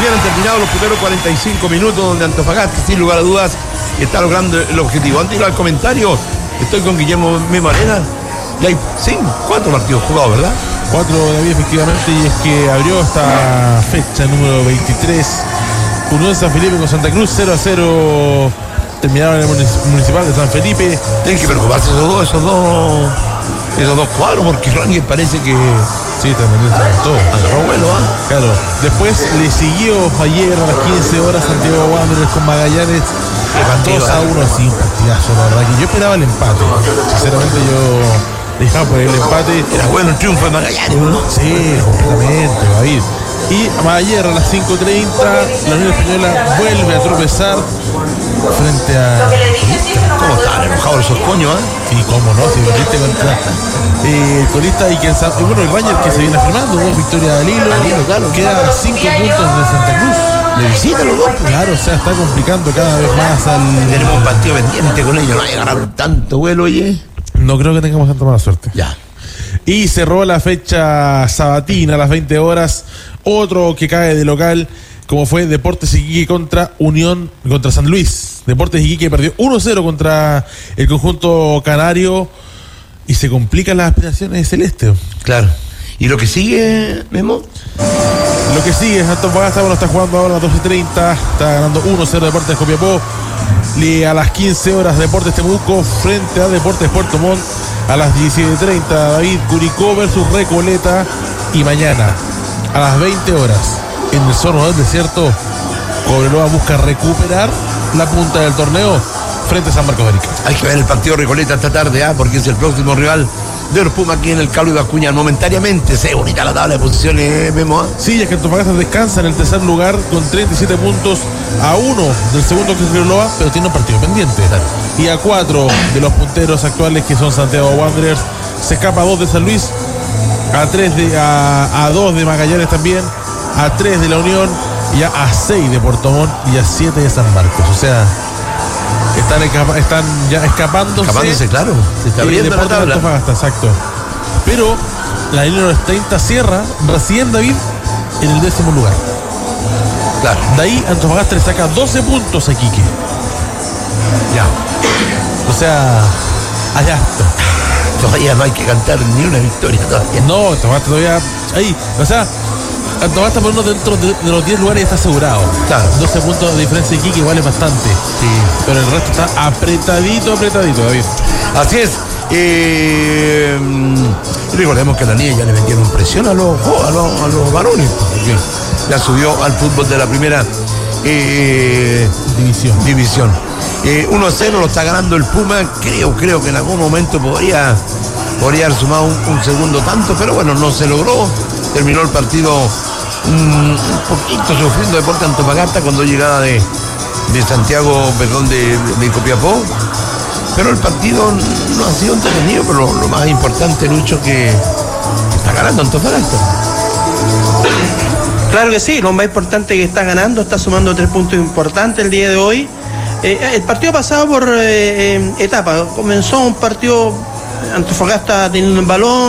bien, han terminado los primeros 45 minutos donde Antofagasta, sin lugar a dudas, está logrando el objetivo. Antes de ir al comentario, estoy con Guillermo Memo Arena. Y hay 4 partidos jugados, ¿verdad? 4, David, efectivamente, y es que abrió esta fecha número 23. Unión San Felipe con Santa Cruz, 0-0. Terminaron en el Municipal de San Felipe. Tienen que preocuparse esos dos cuadros, porque Rangel parece que... Sí, también todo. Agarró vuelo, ¿ah? Claro. Después le siguió ayer a las 15 horas Santiago Wanderers con Magallanes. 2-1, así un partidazo, la verdad, que yo esperaba el empate. Sinceramente yo dejaba por el empate. Era bueno el triunfo de Magallanes, ¿no? Sí, completamente, David. Y ayer a las 5:30 la Unión Española vuelve a tropezar frente a... ¿Cómo estaban enojados esos coños, Sí, cómo no, si volviste contra el colista y bueno, el Ranger que se viene firmando, 2 victorias al hilo, claro. Queda 5 puntos de Santa Cruz. De visita los dos. Claro, o sea, está complicando cada vez más al... Tenemos un partido pendiente con ellos, no hay ganar tanto vuelo, oye. No creo que tengamos tanta mala suerte. Ya. Y cerró la fecha sabatina a las 20 horas. Otro que cae de local, como fue Deportes Iquique contra San Luis. Deportes Iquique perdió 1-0 contra el conjunto canario y se complican las aspiraciones de Celeste. Claro. ¿Y lo que sigue, Memo? Lo que sigue es Antofagasta, bueno, está jugando ahora a las 12:30, está ganando 1-0 Deportes Copiapó. A las 15 horas Deportes Temuco frente a Deportes Puerto Montt. A las 17:30 David, Curicó versus Recoleta. Y mañana a las 20 horas en el Zorro del Desierto, Cobreloa busca recuperar la punta del torneo frente a San Marcos de Arica. Hay que ver el partido Recoleta esta tarde, porque es el próximo rival de los Pumas aquí en el Carlos Ibacuña. Momentáneamente se unirá la tabla de posiciones, Memo. Sí, es que Antofagasta descansa en el tercer lugar con 37 puntos, a 1 del segundo que es Cobreloa, pero tiene un partido pendiente. Claro. Y a 4 de los punteros actuales que son Santiago Wanderers. Se escapa a 2 de San Luis, a 2 de Magallanes también, a 3 de la Unión, y a 6 de Puerto Montt y a 7 de San Marcos. O sea, están ya escapándose, claro. Se está abriendo la tabla. Antofagasta, exacto. Pero la línea de los 30 cierra recién, David, en el 10º lugar. Claro. De ahí Antofagasta le saca 12 puntos a Iquique. Ya. O sea, allá está. Todavía no hay que cantar ni una victoria todavía. No, Antofagasta todavía ahí. O sea, Antofagasta por uno dentro de los 10 lugares está asegurado. Claro. 12 puntos de diferencia de Iquique igual es bastante. Sí. Pero el resto está apretadito, David. Así es. Recordemos que a la niña ya le metieron presión a los varones, porque ya subió al fútbol de la primera división. 1-0 lo está ganando el Puma. Creo que en algún momento podría haber sumado un segundo tanto, pero bueno, no se logró. Terminó el partido un poquito sufriendo Deportes Antofagasta cuando llegada de Santiago, de Copiapó. Pero el partido no ha sido entretenido, pero lo más importante, Lucho, que está ganando Antofagasta. Claro que sí, lo más importante es que está ganando, está sumando 3 puntos importantes el día de hoy. El partido ha pasado por etapas. Comenzó un partido Antofagasta teniendo el balón,